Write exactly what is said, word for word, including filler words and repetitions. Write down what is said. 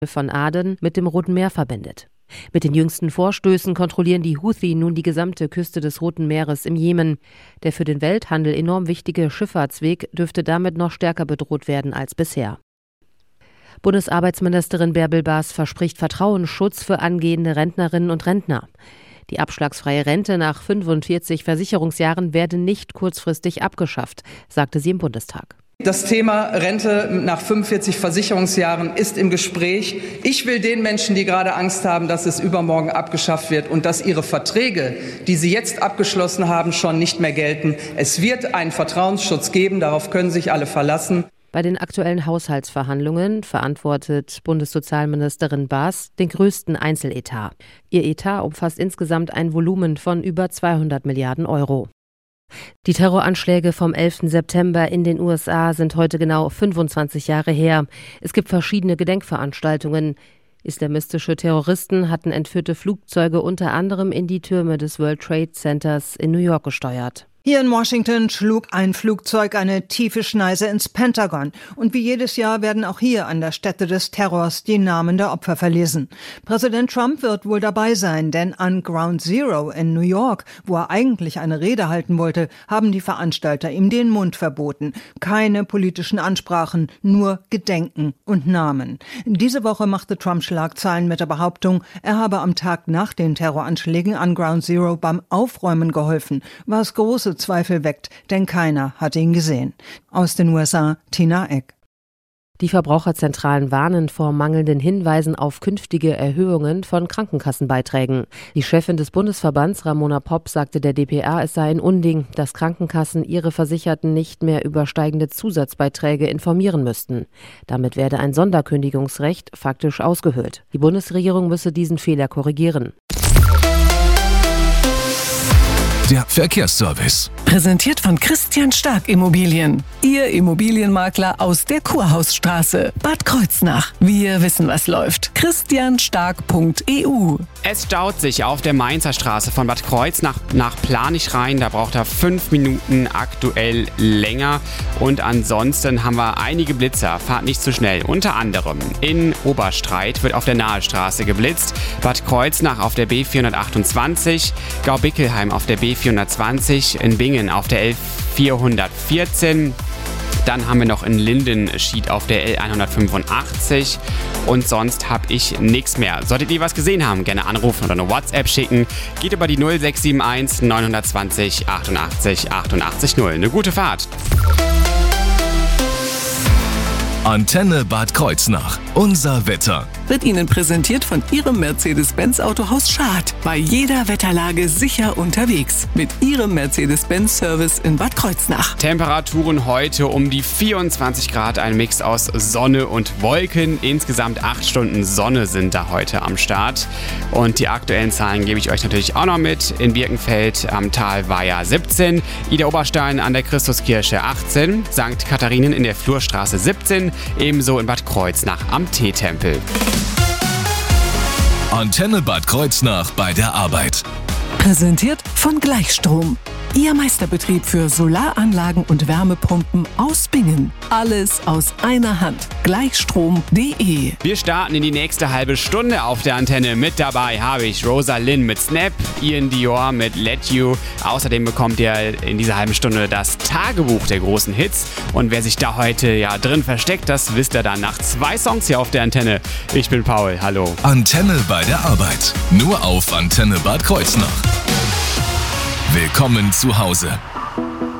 von Aden mit dem Roten Meer verbindet. Mit den jüngsten Vorstößen kontrollieren die Houthi nun die gesamte Küste des Roten Meeres im Jemen. Der für den Welthandel enorm wichtige Schifffahrtsweg dürfte damit noch stärker bedroht werden als bisher. Bundesarbeitsministerin Bärbel Baas verspricht Vertrauensschutz für angehende Rentnerinnen und Rentner. Die abschlagsfreie Rente nach fünfundvierzig Versicherungsjahren werde nicht kurzfristig abgeschafft, sagte sie im Bundestag. Das Thema Rente nach fünfundvierzig Versicherungsjahren ist im Gespräch. Ich will den Menschen, die gerade Angst haben, dass es übermorgen abgeschafft wird und dass ihre Verträge, die sie jetzt abgeschlossen haben, schon nicht mehr gelten. Es wird einen Vertrauensschutz geben, darauf können sich alle verlassen. Bei den aktuellen Haushaltsverhandlungen verantwortet Bundessozialministerin Baas den größten Einzeletat. Ihr Etat umfasst insgesamt ein Volumen von über zweihundert Milliarden Euro. Die Terroranschläge vom elften September in den U S A sind heute genau fünfundzwanzig Jahre her. Es gibt verschiedene Gedenkveranstaltungen. Islamistische Terroristen hatten entführte Flugzeuge unter anderem in die Türme des World Trade Centers in New York gesteuert. Hier in Washington schlug ein Flugzeug eine tiefe Schneise ins Pentagon. Und wie jedes Jahr werden auch hier an der Stätte des Terrors die Namen der Opfer verlesen. Präsident Trump wird wohl dabei sein, denn an Ground Zero in New York, wo er eigentlich eine Rede halten wollte, haben die Veranstalter ihm den Mund verboten. Keine politischen Ansprachen, nur Gedenken und Namen. Diese Woche machte Trump Schlagzeilen mit der Behauptung, er habe am Tag nach den Terroranschlägen an Ground Zero beim Aufräumen geholfen, was große Zweifel weckt, denn keiner hat ihn gesehen. Aus den U S A, Tina Eck. Die Verbraucherzentralen warnen vor mangelnden Hinweisen auf künftige Erhöhungen von Krankenkassenbeiträgen. Die Chefin des Bundesverbands, Ramona Popp, sagte der D P A, es sei ein Unding, dass Krankenkassen ihre Versicherten nicht mehr über steigende Zusatzbeiträge informieren müssten. Damit werde ein Sonderkündigungsrecht faktisch ausgehöhlt. Die Bundesregierung müsse diesen Fehler korrigieren. Der Verkehrsservice. Präsentiert von Christian Stark Immobilien. Ihr Immobilienmakler aus der Kurhausstraße, Bad Kreuznach. Wir wissen, was läuft. christian stark punkt e u. Es staut sich auf der Mainzer Straße von Bad Kreuznach nach Planich rein. Da braucht er fünf Minuten aktuell länger. Und ansonsten haben wir einige Blitzer. Fahrt nicht zu schnell. Unter anderem in Oberstreit wird auf der Nahestraße geblitzt. Bad Kreuznach auf der B vierhundertachtundzwanzig. Gaubickelheim auf der B vierhundertzwanzig. In Bingen auf der L vierhundertvierzehn. Dann haben wir noch in Lindenschied auf der L hundertfünfundachtzig. Und sonst habe ich nichts mehr. Solltet ihr was gesehen haben, gerne anrufen oder eine WhatsApp schicken. Geht über die null sechs sieben eins neun zwei null achtundachtzig achtundachtzig null. Eine gute Fahrt. Antenne Bad Kreuznach. Unser Wetter. Wird Ihnen präsentiert von Ihrem Mercedes-Benz Autohaus Schad. Bei jeder Wetterlage sicher unterwegs. Mit Ihrem Mercedes-Benz-Service in Bad Kreuznach. Temperaturen heute um die vierundzwanzig Grad. Ein Mix aus Sonne und Wolken. Insgesamt acht Stunden Sonne sind da heute am Start. Und die aktuellen Zahlen gebe ich euch natürlich auch noch mit. In Birkenfeld am Talweiher siebzehn. Ida Oberstein an der Christuskirche achtzehn. Sankt Katharinen in der Flurstraße siebzehn. Ebenso in Bad Kreuznach am Teetempel. Antenne Bad Kreuznach bei der Arbeit. Präsentiert von Gleichstrom. Ihr Meisterbetrieb für Solaranlagen und Wärmepumpen aus Bingen. Alles aus einer Hand. Gleichstrom punkt de. Wir starten in die nächste halbe Stunde auf der Antenne. Mit dabei habe ich Rosa Lynn mit Snap, Ian Dior mit Let You. Außerdem bekommt ihr in dieser halben Stunde das Tagebuch der großen Hits. Und wer sich da heute ja drin versteckt, das wisst ihr dann nach zwei Songs hier auf der Antenne. Ich bin Paul, hallo. Antenne bei der Arbeit. Nur auf Antenne Bad Kreuznach. Willkommen zu Hause.